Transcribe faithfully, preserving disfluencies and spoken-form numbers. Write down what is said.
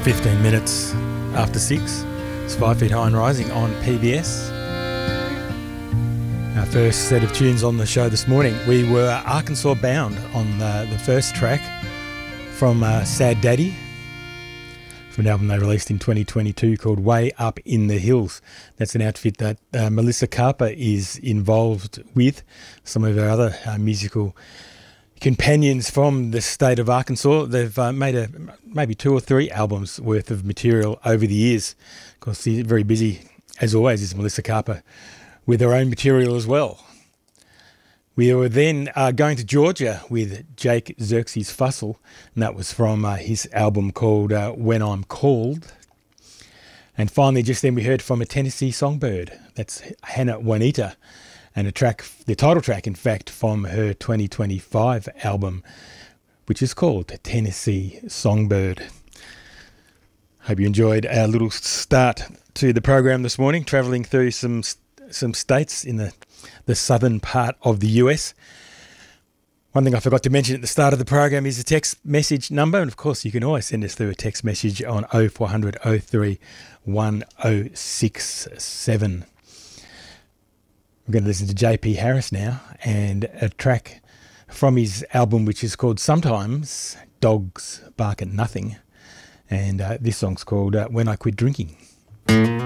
fifteen minutes after six. It's Five Feet High and Rising on P B S. Our first set of tunes on the show this morning. We were Arkansas Bound on uh, the first track from uh, Sad Daddy, from an album they released in twenty twenty-two called Way Up in the Hills. That's an outfit that uh, Melissa Carper is involved with. Some of her other uh, musical companions from the state of Arkansas. They've uh, made a maybe two or three albums worth of material over the years. Of course, she's very busy, as always, is Melissa Carper, with her own material as well. We were then uh, going to Georgia with Jake Xerxes Fussell, and that was from uh, his album called uh, When I'm Called. And finally, just then we heard from a Tennessee songbird. That's Hannah Juanita, and a track, the title track, in fact, from her twenty twenty-five album, which is called Tennessee Songbird. Hope you enjoyed our little start to the program this morning, travelling through some some states in the, the southern part of the U S. One thing I forgot to mention at the start of the program is the text message number, and of course you can always send us through a text message on oh four hundred oh three one oh six seven. We're going to listen to J P Harris now, and a track from his album which is called Sometimes Dogs Bark at Nothing, and uh, this song's called uh, When I Quit Drinking.